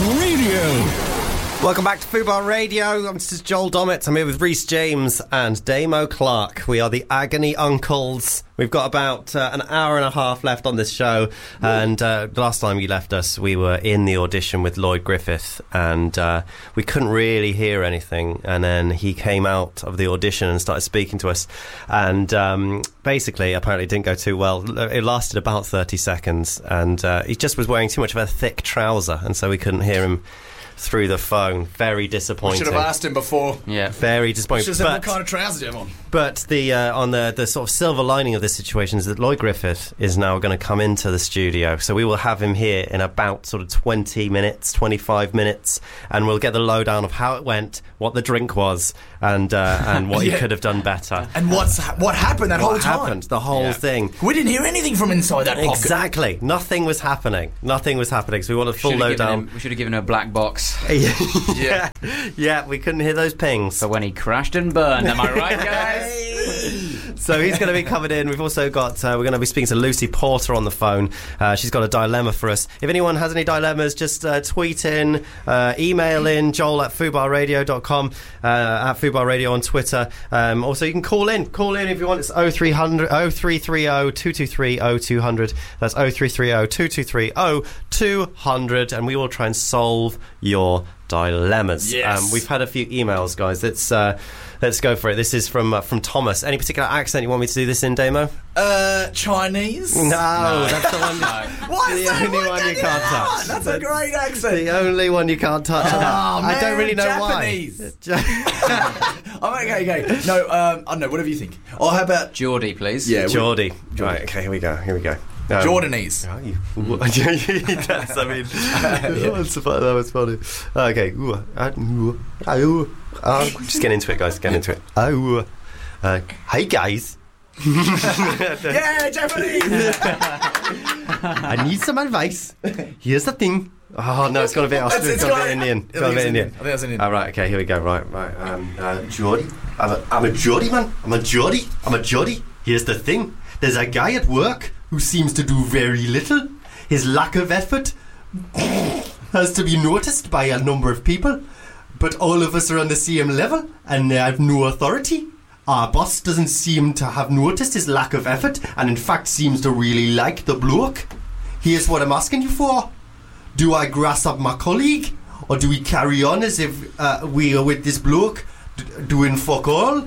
Radio. Welcome back to Fubar Radio. This is Joel Dommett. I'm here with Rhys James and Damo Clark. We are the Agony Uncles. We've got about an hour and a half left on this show. And the last time you left us, we were in the audition with Lloyd Griffith. And we couldn't really hear anything. And then he came out of the audition and started speaking to us. And basically, apparently it didn't go too well. It lasted about 30 seconds. And he just was wearing too much of a thick trouser. And so we couldn't hear him through the phone. Very disappointing. Should have asked him before. Yeah, very disappointing. Should have said, what kind of trousers do you have on? But on the sort of silver lining of this situation is that Lloyd Griffith is now going to come into the studio. So we will have him here in about sort of 20 minutes, 25 minutes, and we'll get the lowdown of how it went, what the drink was, and what he could have done better. And what happened that whole time? What happened, the whole thing. We didn't hear anything from inside that pocket. Exactly. Nothing was happening. So we want a full lowdown. We should have given him a black box. Yeah, we couldn't hear those pings. But when he crashed and burned, am I right, guys? So he's going to be coming in. We've also got, we're going to be speaking to Lucy Porter on the phone. She's got a dilemma for us. If anyone has any dilemmas, just tweet in, email in, joel@fubarradio.com, at Fubar Radio on Twitter. Also, you can call in if you want. It's 0330 223 0200. That's 0330 223 0200, and we will try and solve your dilemmas. Yes. We've had a few emails, guys. Let's go for it. This is from Thomas. Any particular accent you want me to do this in, Damo? Chinese? No, that's the one. Why is that only one you can't touch. That's a great accent. The only one you can't touch. I don't really know Japanese. why. Okay. No, I don't know. Whatever you think. Or how about Geordie, please? Yeah, Geordie. Right. Okay. Here we go. Jordanese. Yes, I mean, that was funny. Okay. Just get into it, guys. Get into it. Hey, guys. Yeah, Japanese. I need some advice. Here's the thing. Oh no, it's got a bit Austrian. It's got a bit Indian. I think that's Indian. All right. Okay. Here we go. Right. Geordie. I'm a Geordie, man. I'm a Geordie. Here's the thing. There's a guy at work who seems to do very little. His lack of effort has to be noticed by a number of people, but all of us are on the same level and I have no authority. Our boss doesn't seem to have noticed his lack of effort and in fact seems to really like the bloke. Here's what I'm asking you for. Do I grass up my colleague, or do we carry on as if we are with this bloke doing fuck all?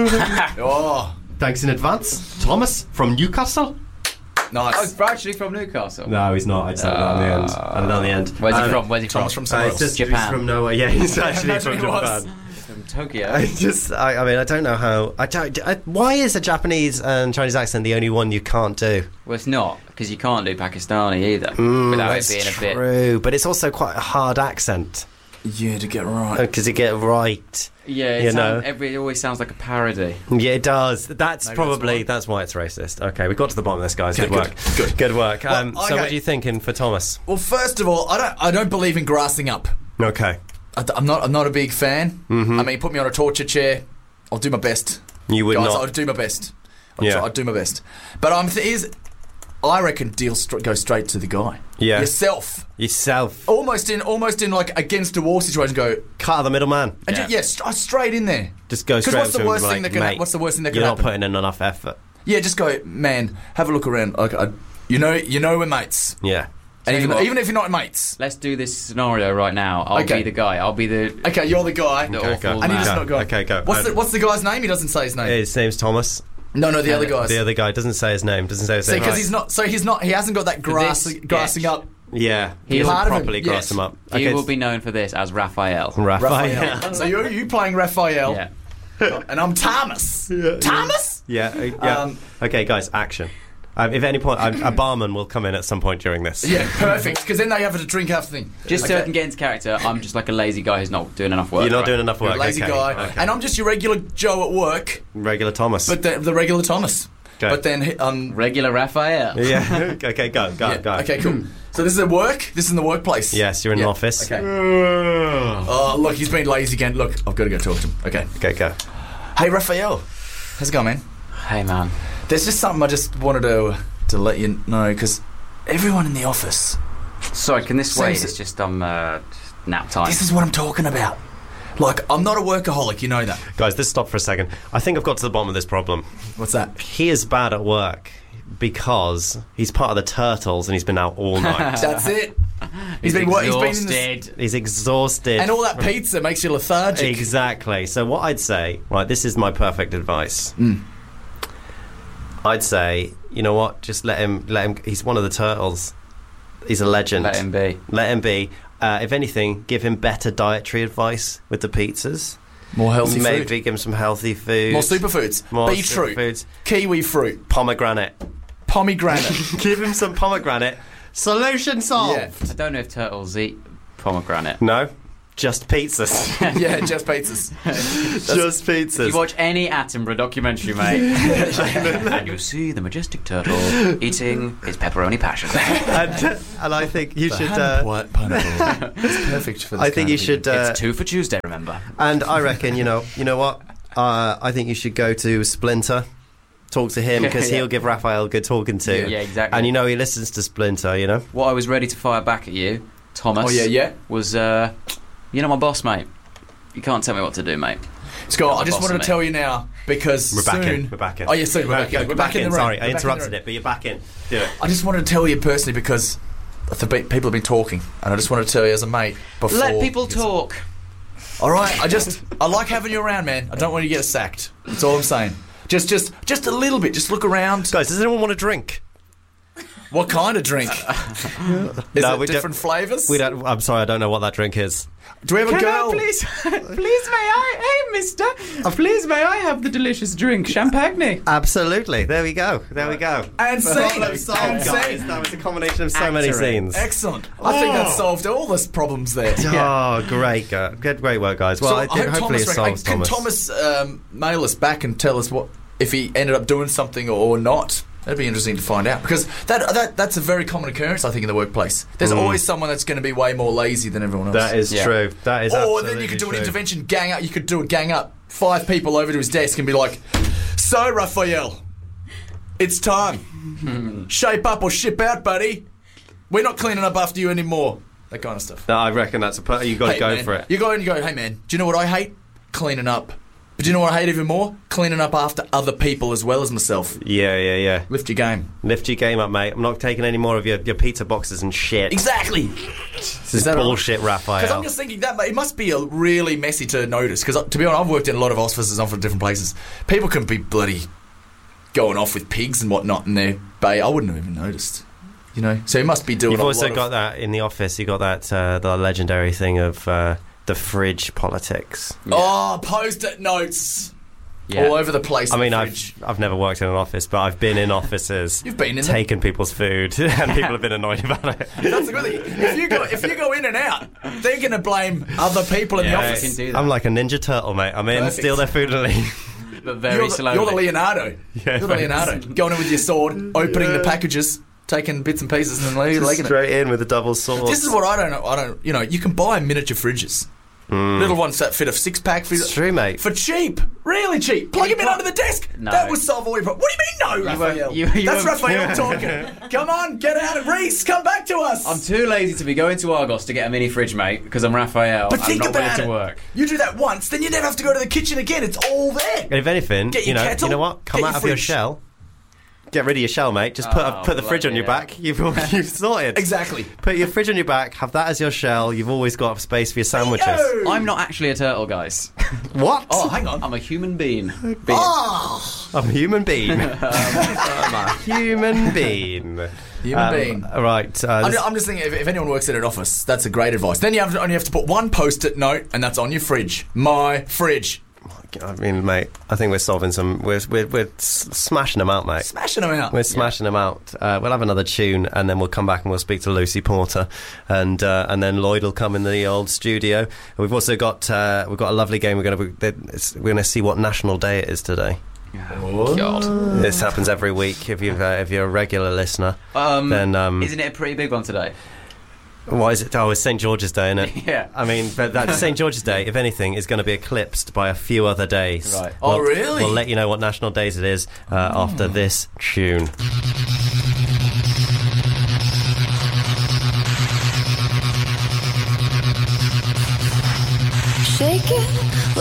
Oh. Thanks in advance. Thomas from Newcastle. Nice. Oh, actually from Newcastle. No, he's not. I just added on the end. Where's he from? Tom's from somewhere else. Japan. He's from nowhere. Yeah, he's actually from Japan. From Tokyo. I mean, I don't know how. Why is a Japanese and Chinese accent the only one you can't do? Well, it's not, because you can't do Pakistani either without it being a bit. True, but it's also quite a hard accent. Yeah, to get right. Because you get right. Yeah, it always sounds like a parody. Yeah, it does. That's why it's racist. Okay, we got to the bottom of this, guys. Good work. Good work. Well, So, what are you thinking for Thomas? Well, first of all, I don't believe in grassing up. Okay. I'm not a big fan. Mm-hmm. I mean, put me on a torture chair, I'll do my best. You would Guys, not. I'll do my best. Yeah. I'll do my best. But I reckon go straight to the guy. Yeah. Yourself. Almost in like against a wall situation. Go cut out the middleman. And straight in there. Just go straight. What's the worst thing that can happen? You're not putting in enough effort. Yeah, just go, man. Have a look around. Like, you know, we're mates. Yeah. And even if you're not mates. Let's do this scenario right now. I'll be the guy. I'll be the... Okay, you're the guy. The awful and man. you're just not going. Okay, go. What's the guy's name? He doesn't say his name. His name's Thomas. No, the other guys. The other guy doesn't say his name. Doesn't say his name. Because he's not. He hasn't got that grassing up. Yeah, he'll properly grass him up. He will be known for this as Raphael. So you're playing Raphael. Yeah. And I'm Thomas. Thomas? Yeah. Okay, guys, action. If at any point, a barman will come in at some point during this. Yeah, perfect. Because then they have to drink after the thing. Just so I can get into character, I'm just like a lazy guy who's not doing enough work. You're not doing enough work. You're a lazy guy. Okay. And I'm just your regular Joe at work. Regular Thomas. But the regular Thomas. Okay. But then... regular Raphael. Yeah. Okay, go. Okay, cool. So this is at work? This is in the workplace? Yes, you're in an office. Okay. Oh, look, he's been lazy again. Look, I've got to go talk to him. Okay, go. Hey, Raphael. How's it going, man? Hey, man. There's just something I just wanted to let you know, because everyone in the office, Sorry, can this wait? Seems- It's just nap time. This is what I'm talking about. Like, I'm not a workaholic, you know that. Guys, just stop for a second. I think I've got to the bottom of this problem. What's that? He is bad at work because he's part of the Turtles and he's been out all night. That's it. He's been in exhausted. the, He's exhausted. and all that pizza makes you lethargic. Exactly. So what I'd say, right, this is my perfect advice. I'd say, you know what? Just let him. He's one of the Turtles. He's a legend. Let him be. Let him be. If anything, give him better dietary advice with the pizzas. More healthy Maybe food. give him some healthy food. More superfoods. More Beetroot. superfoods. Kiwi fruit. Pomegranate. Pomegranate. Give him some pomegranate. Solution solved. Yeah. I don't know if turtles eat pomegranate. No, just pizzas. Yeah, just pizzas. Just pizzas. You watch any Attenborough documentary, mate, and you see the majestic turtle eating his pepperoni passion. and I think you should. White pineapple. It's perfect for this I think kind you of should. It's 2 for Tuesday, remember? And I reckon, you know what? I think you should go to Splinter. Talk to him because Yeah. he'll give Raphael a good talking to. Yeah, exactly. And he listens to Splinter. You know. What I was ready to fire back at you, Thomas, Oh, yeah. was, my boss, mate. You can't tell me what to do, mate. Scott, I You're just the boss wanted of to me. tell you now because We're back soon... in. We're back in. Oh, yeah, soon. We're back in the room. Sorry, We're I back in the interrupted room. it, but you're back in. Do it. I just wanted to tell you personally because people have been talking, and I just wanted to tell you as a mate before. Let people talk. All right, I like having you around, man. I don't want you to get sacked. That's all I'm saying. Just a little bit. Just look around. Guys, does anyone want a drink? What kind of drink? Is No, it we different flavours? We don't. I'm sorry, I don't know what that drink is. Do we have a girl? please may I, hey, mister, please may I have the delicious drink, champagne? Absolutely. There we go. There we go. And scene. Problem solved, And guys. scene. That was a combination of so many Actor in. scenes. Excellent. I think that solved all the problems there. Oh, great, great work, guys. Well, So hopefully it solves Can Thomas. Thomas mail us back and tell us what if he ended up doing something or not? That'd be interesting to find out because that's a very common occurrence, I think, in the workplace. There's always someone that's going to be way more lazy than everyone else. That is Yeah. true. That is Or absolutely then you could do an true. intervention gang up. You could do a gang up. 5 people over to his desk and be like, "So, Raphael, it's time. Shape up or ship out, buddy. We're not cleaning up after you anymore." That kind of stuff. No, I reckon that's you got to Hey, go man, for it. You go and you go, "Hey, man, do you know what I hate? Cleaning up. But do you know what I hate even more? Cleaning up after other people as well as myself. Yeah. Lift your game." Lift your game up, mate. I'm not taking any more of your pizza boxes and shit. Exactly. This is that all right? bullshit, Raphael. Because I'm just thinking that it must be really messy to notice. Because to be honest, I've worked in a lot of offices on from different places. People can be bloody going off with pigs and whatnot in their bay. I wouldn't have even noticed. You know, so he must be doing. You've a also lot got of, that in the office. You got that the legendary thing of the fridge politics. Post-it notes Yeah. all over the place. I in mean, the I've fridge. never worked in an office, but I've been in offices. You've been in them. taken people's food, and people have been annoyed about it. That's a good thing. If you go in and out, they're going to blame other people in the Yeah, office. you can do that. I'm like a Ninja Turtle, mate. I'm in, Perfect. steal their food and leave. But very You're slowly. the Leonardo. Yeah, You're the Leonardo. Going in with your sword, opening the packages, taking bits and pieces, and then legging it. Straight in with a double sword. This is what I don't know. You know, you can buy miniature fridges. Little ones that fit a 6-pack. It's true, mate. For cheap. Really cheap. Plug him in under the desk. No. That would solve all your problems. What do you mean, no, Raphael? you That's won't- Raphael talking. Come on, get out of Reese. Come back to us. I'm too lazy to be going to Argos to get a mini fridge, mate, because I'm Raphael. But I'm think not about willing it. to work. You do that once, then you never have to go to the kitchen again. It's all there. And if anything, Get you your know, kettle, you know what? Come get out your of your fridge. shell. Get rid of your shell, mate. Just put the fridge on your bloody back. You've sorted. Exactly. Put your fridge on your back. Have that as your shell. You've always got space for your sandwiches. Yo! I'm not actually a turtle, guys. What? Oh, hang on. I'm a human being. Oh, I'm a human being. I'm a human being. human being. Right. I'm just thinking, if anyone works in an office, that's a great advice. Then you only have to put one post-it note, and that's on your fridge. My fridge. I mean, mate, I think we're solving some. We're smashing them out, mate. Smashing them out. We're smashing them out. We'll have another tune, and then we'll come back and we'll speak to Lucy Porter, and then Lloyd will come in the old studio. We've also got a lovely game. We're going to see what National Day it is today. God. This happens every week. If you're a regular listener, then Isn't it a pretty big one today? why is it? Oh, it's St George's Day, isn't it? Yeah. I mean, but that St George's Day, if anything, is going to be eclipsed by a few other days. Right. Oh, really? We'll let you know what National Days it is after this tune. shake it